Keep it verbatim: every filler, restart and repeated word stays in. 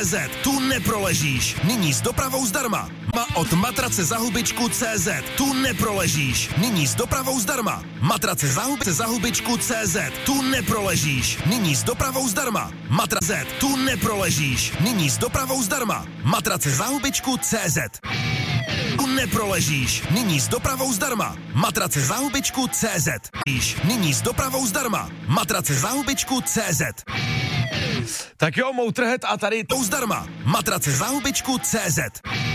cé zet. Tu neproležíš. Nyní s dopravou zdarma. Ma od matrace za hubičku tečka cé zet. Tu neproležíš. Nyní s dopravou zdarma. Matrace za, hub- za hubičku tečka cé zet. Tu neproležíš. Nyní s dopravou zdarma. Matrace tu neproležíš. Nyní s dopravou zdarma. Matrace za hubičku tečka cé zet. Tu neproležíš. Nyní s dopravou zdarma. Matrace za hubičku tečka cé zet. Nyní s dopravou zdarma. Matrace za hubičku tečka cé zet. Tak jo, Motorhead a tady to zdarma. Matrace za hubičku tečka cé zet.